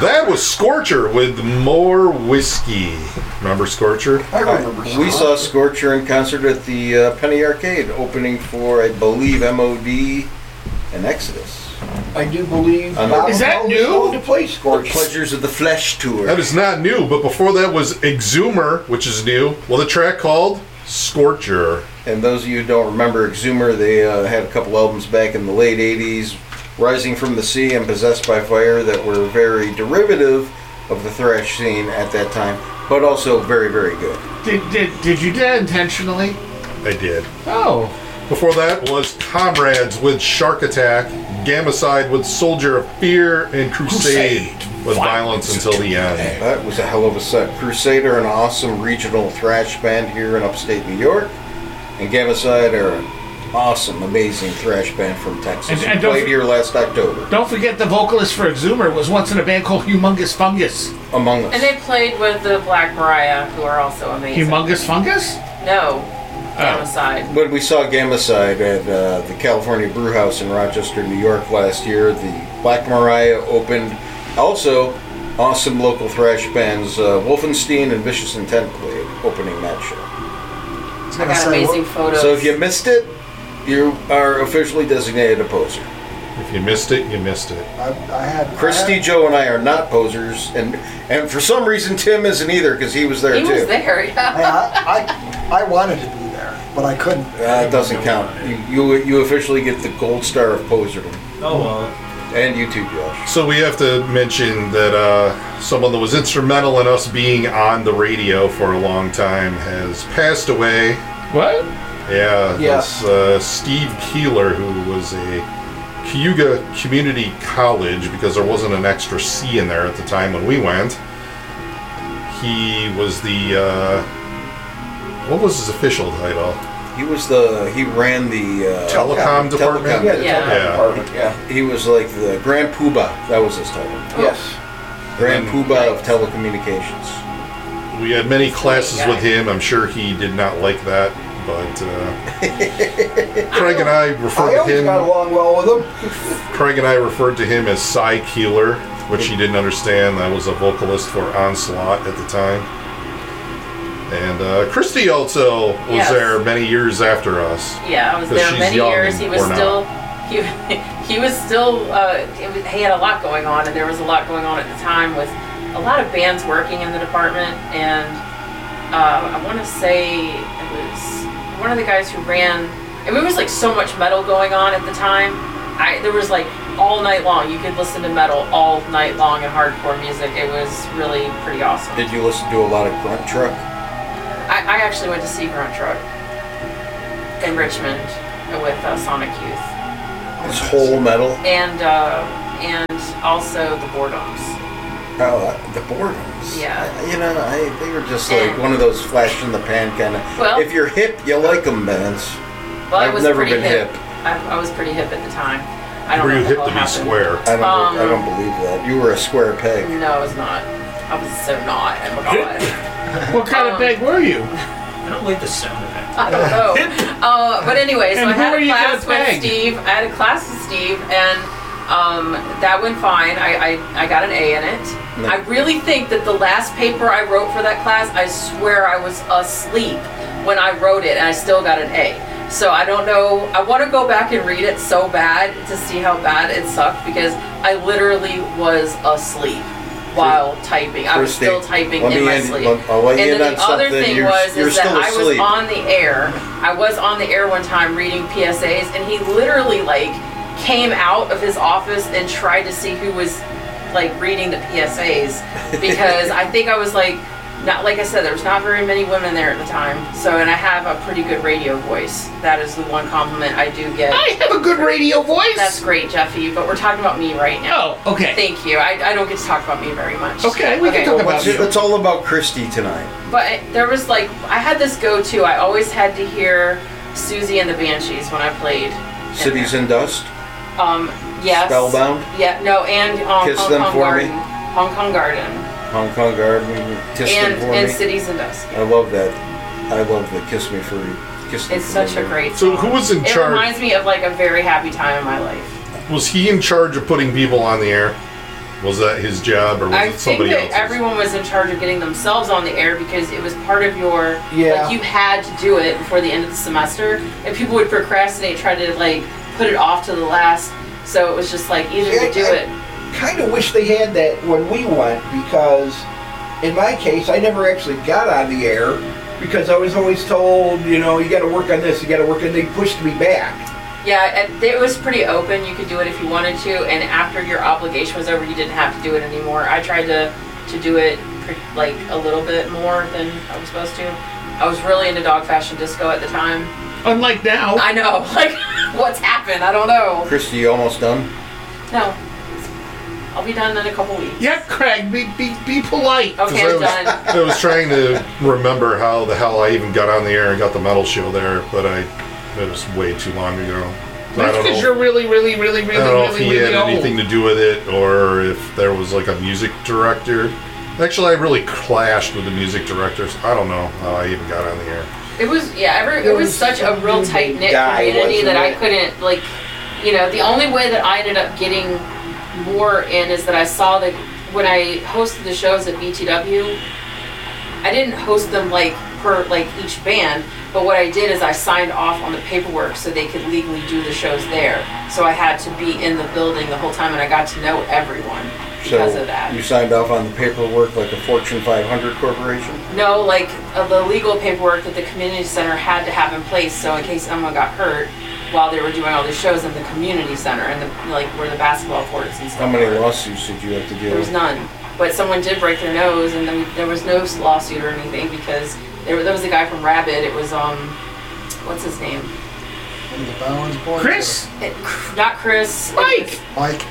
That was Scorcher with More Whiskey. Remember Scorcher? I remember. We saw Scorcher in concert at the Penny Arcade, opening for, I believe, MOD and Exodus. I do believe. Is that new? To play Scorcher. Pleasures of the Flesh tour. That is not new, but before that was Exhumer, which is new. Well, the track called Scorcher. And those of you who don't remember Exhumer, they had a couple albums back in the late 80s, Rising from the Sea and Possessed by Fire, that were very derivative of the thrash scene at that time, but also very, very good. Did you do that intentionally? I did. Oh. Before that was Comrades with Shark Attack, Gamacide with Soldier of Fear, and Crusade with Violence Until the End. That was a hell of a set. Crusader, an awesome regional thrash band here in upstate New York, and Gamacide are an awesome, amazing thrash band from Texas. And Played here last October. Don't forget the vocalist for Exhumer was once in a band called Humongous Fungus. Among Us. And they played with the Black Mariah, who are also amazing. Humongous Fungus? No. Gamacide. When we saw Gamacide at the California Brew House in Rochester, New York last year, the Black Mariah opened. Also, awesome local thrash bands Wolfenstein and Vicious Intent played, opening that show. I got amazing photos. So if you missed it, you are officially designated a poser. If you missed it, you missed it. I had Christy, Joe, and I are not posers, and for some reason Tim isn't either because he was there he too. was there, yeah. I wanted to be there, but I couldn't. It doesn't count. You officially get the gold star of poserdom. Oh well. And you too, Josh. So we have to mention that someone that was instrumental in us being on the radio for a long time has passed away. What? Yeah, Yeah. this Steve Keeler, who was a Cayuga Community College, because there wasn't an extra C in there at the time when we went. He was the, what was his official title? He ran the Telecom department? Telecom. Yeah. Department, yeah. He was like the Grand Poobah. That was his title. Yes. Grand Poobah of telecommunications. We had many classes with him. I'm sure he did not like that, but Craig and I referred I to always him. got along well with him. Craig and I referred to him as Cy Keeler, which he didn't understand. I was a vocalist for Onslaught at the time. And Christy also was there many years after us. Yeah, I was 'Cause there she's many young years. and He was we're not. still, he was still, he had a lot going on, and there was a lot going on at the time with a lot of bands working in the department, and I want to say it was one of the guys who ran, and it was like so much metal going on at the time. There was like all night long, you could listen to metal all night long and hardcore music. It was really pretty awesome. Did you listen to a lot of Grunt Truck? I actually went to see Grunt Truck in Richmond with Sonic Youth. It's whole metal. And also the Boredoms. Oh, the Boredoms. Yeah. They were just like one of those flash in the pan kind of. Well- if you're hip, you like them bands. Well, I I've was never pretty been hip. I was pretty hip at the time. I don't Were know you what hip the to hell be happened. square? I don't believe that. You were a square peg. No, I was not. I was so not. Oh my god. What kind of bag were you? I don't like the sound of that. I don't know. But anyway, so And I who had are a you class gonna with beg? Steve. I had a class with Steve, and that went fine. I got an A in it. No. I really think that the last paper I wrote for that class, I swear I was asleep when I wrote it, and I still got an A. So I don't know. I want to go back and read it so bad to see how bad it sucked, because I literally was asleep while typing. I was Christy, still typing let in me my end- sleep. I'll let you And in then on the other something. thing You're was still that I was asleep. on the air. I was on the air one time reading PSAs, and he literally came out of his office and tried to see who was reading the PSAs, because I think I was not, like I said, there was not very many women there at the time. So, and I have a pretty good radio voice. That is the one compliment I do get. I have a good radio voice. That's great, Jeffy, but we're talking about me right now. Oh, okay. Thank you. I don't get to talk about me very much. Okay, we can talk about you. It's all about Christy tonight. But there was I had this go-to. I always had to hear Susie and the Banshees when I played. Cities in Dust. Yes. Spellbound. Yeah, no, and Kiss Hong Them Kong For Garden. Me. Hong Kong Garden. Hong Kong Garden. Kiss Them For And Me. Cities in Dusk. I love that. I love the Kiss Me For Kiss Them It's For such Me. a great So song. who was in It charge? reminds me of a very happy time in my life. Was he in charge of putting people on the air? Was that his job, or was I it think somebody that else's? everyone was in charge of getting themselves on the air because it was part of your, Yeah. like you had to do it before the end of the semester, and people would procrastinate, try to like put it off to the last. So it was just like either you do it. Kind of wish they had that when we went, because in my case, I never actually got on the air because I was always told, you know, you got to work on this, you got to work, and they pushed me back. Yeah, it was pretty open. You could do it if you wanted to, and after your obligation was over, you didn't have to do it anymore. I tried to do it like a little bit more than I was supposed to. I was really into dog fashion disco at the time. Unlike now. I know, like what's happened? I don't know. Christy, you almost done? No, I'll be done in a couple weeks. Yeah, Craig, be polite. Okay, I'm done. I was trying to remember how the hell I even got on the air and got the metal show there, but it was way too long ago. I That's don't because know. you're really, really, really, I really, don't know if really, he really had old. anything to do with it, or if there was like a music director. Actually, I really clashed with the music directors. I don't know how I even got on the air. It was it was such a real tight knit Guy, community that I wasn't couldn't like, you know, the only way that I ended up getting more in is that I saw that when I hosted the shows at BTW, I didn't host them like per like each band, but what I did is I signed off on the paperwork so they could legally do the shows there. So I had to be in the building the whole time, and I got to know everyone because of that. You signed off on the paperwork like a Fortune 500 corporation? No, like the legal paperwork that the community center had to have in place, so in case someone got hurt while they were doing all these shows in the community center and the like where the basketball courts and stuff. How many were. lawsuits did you have to deal There was with? none, but someone did break their nose, and then there was no lawsuit or anything because there was a guy from Rabbit. It was what's his name? One of the Bowers boys. Chris? Not Chris. Mike! Mike.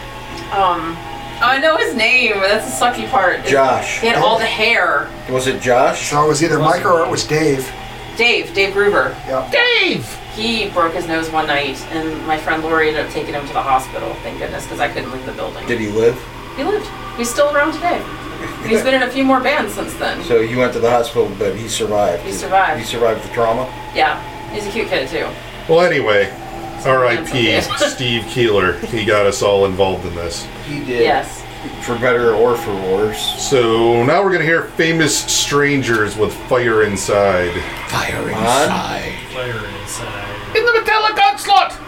I know his name, but that's the sucky part. Josh. He had all the hair. Was it Josh? So it was either Mike or it was Dave. Dave Gruber. Yep. Dave! He broke his nose one night, and my friend Lori ended up taking him to the hospital, thank goodness, because I couldn't leave the building. Did he live? He lived. He's still around today. He's been in a few more bands since then. So he went to the hospital, but he survived. He survived. He survived the trauma? Yeah, he's a cute kid too. Well, anyway, R.I.P. Handsome kid. Steve Keeler. He got us all involved in this. He did. Yes. For better or for worse. So now we're gonna hear "Famous Strangers" with "Fire Inside." Fire inside. inside. Fire inside. In the metallic onslaught!